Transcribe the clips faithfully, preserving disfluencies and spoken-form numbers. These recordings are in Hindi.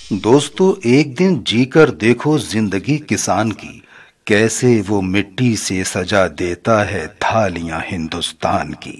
दोस्तों, एक दिन जीकर देखो जिंदगी किसान की, कैसे वो मिट्टी से सजा देता है थालियां हिंदुस्तान की।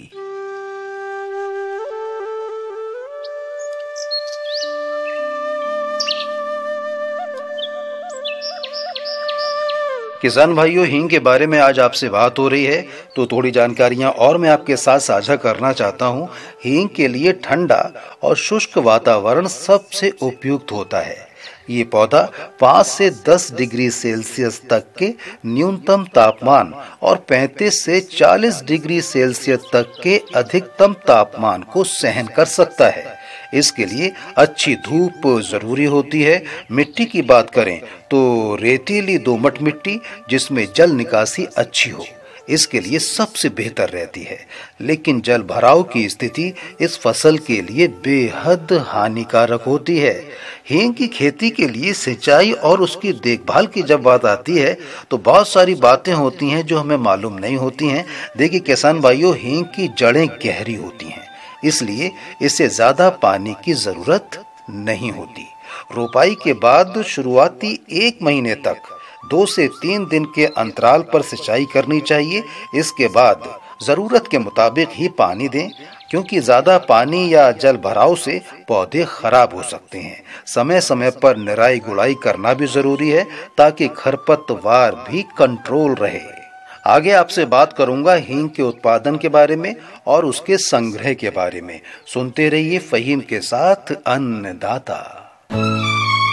किसान भाइयों, हींग के बारे में आज आपसे बात हो रही है तो थोड़ी जानकारियां और मैं आपके साथ साझा करना चाहता हूं। हींग के लिए ठंडा और शुष्क वातावरण सबसे उपयुक्त होता है। ये पौधा पाँच से दस डिग्री सेल्सियस तक के न्यूनतम तापमान और पैंतीस से चालीस डिग्री सेल्सियस तक के अधिकतम तापमान को सहन कर सकता है। इसके लिए अच्छी धूप जरूरी होती है। मिट्टी की बात करें तो रेतीली दोमट मिट्टी जिसमें जल निकासी अच्छी हो, इसके लिए सबसे बेहतर रहती है। लेकिन जल भराव की स्थिति इस फसल के लिए बेहद हानिकारक होती है। हींग की खेती के लिए सिंचाई और उसकी देखभाल की जब बात आती है तो बहुत सारी बातें होती हैं जो हमें मालूम नहीं होती हैं। देखिए किसान भाइयों, हींग की जड़ें गहरी होती हैं, इसलिए इसे ज्यादा पानी की जरूरत नहीं होती। रोपाई के बाद शुरुआती एक महीने तक दो से तीन दिन के अंतराल पर सिंचाई करनी चाहिए। इसके बाद जरूरत के मुताबिक ही पानी दें, क्योंकि ज्यादा पानी या जल भराव से पौधे खराब हो सकते हैं। समय समय पर निराई गुड़ाई करना भी जरूरी है ताकि खरपतवार भी कंट्रोल रहे। आगे आपसे बात करूंगा हींग के उत्पादन के बारे में और उसके संग्रह के बारे में। सुनते रहिए फहीम के साथ अन्नदाता।